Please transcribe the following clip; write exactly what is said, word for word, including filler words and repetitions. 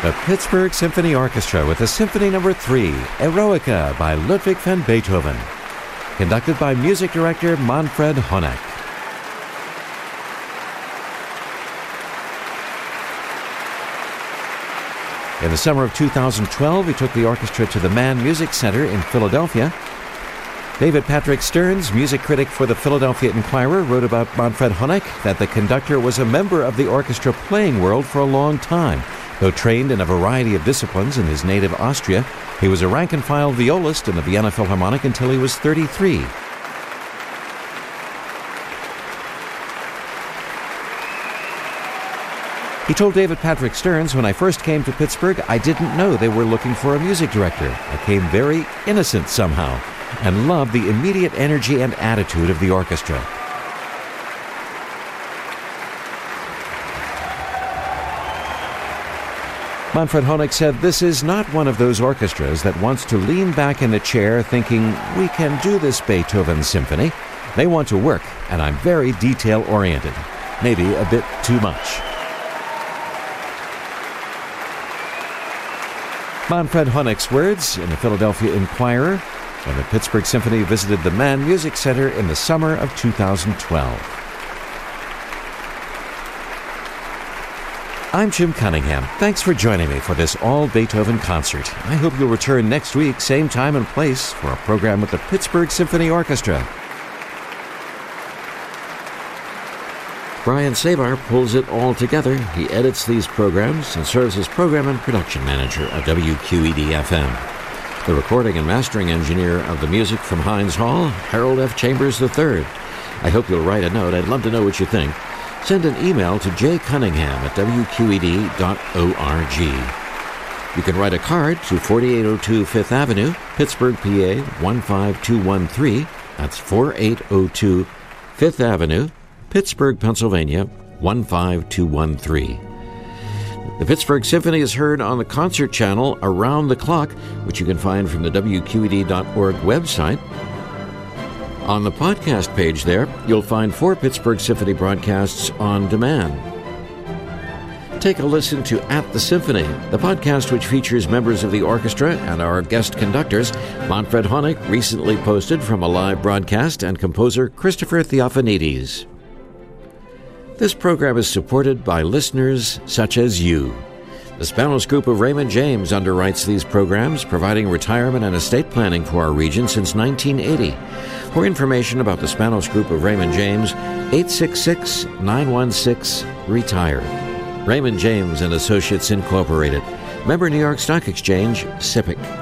The Pittsburgh Symphony Orchestra with the Symphony Number three, Eroica by Ludwig van Beethoven, conducted by music director Manfred Honeck. In the summer of two thousand twelve, he took the orchestra to the Mann Music Center in Philadelphia. David Patrick Stearns, music critic for the Philadelphia Inquirer, wrote about Manfred Honeck that the conductor was a member of the orchestra playing world for a long time. Though trained in a variety of disciplines in his native Austria, he was a rank-and-file violist in the Vienna Philharmonic until he was thirty-three. He told David Patrick Stearns, "When I first came to Pittsburgh, I didn't know they were looking for a music director. I came very innocent somehow and loved the immediate energy and attitude of the orchestra." Manfred Honeck said, "This is not one of those orchestras that wants to lean back in the chair thinking, we can do this Beethoven symphony. They want to work, and I'm very detail-oriented. Maybe a bit too much." Manfred Honeck's words in the Philadelphia Inquirer when the Pittsburgh Symphony visited the Mann Music Center in the summer of two thousand twelve. I'm Jim Cunningham. Thanks for joining me for this all-Beethoven concert. I hope you'll return next week, same time and place, for a program with the Pittsburgh Symphony Orchestra. Brian Sabar pulls it all together. He edits these programs and serves as program and production manager of W Q E D F M. The recording and mastering engineer of the music from Heinz Hall, Harold F. Chambers the third. I hope you'll write a note. I'd love to know what you think. Send an email to j cunningham at w q e d dot org. You can write a card to forty-eight oh two Fifth Avenue, Pittsburgh, P A one five two one three. That's forty-eight oh two Fifth Avenue, Pittsburgh, Pennsylvania, one five two one three. The Pittsburgh Symphony is heard on the concert channel Around the Clock, which you can find from the w q e d dot org website. On the podcast page there, you'll find four Pittsburgh Symphony broadcasts on demand. Take a listen to At the Symphony, the podcast which features members of the orchestra and our guest conductors. Manfred Honeck recently posted from a live broadcast, and composer Christopher Theophanides. This program is supported by listeners such as you. The Spanos Group of Raymond James underwrites these programs, providing retirement and estate planning for our region since nineteen eighty. For information about the Spanos Group of Raymond James, eight six six, nine one six, RETIRE. Raymond James and Associates Incorporated. Member New York Stock Exchange, S I P C.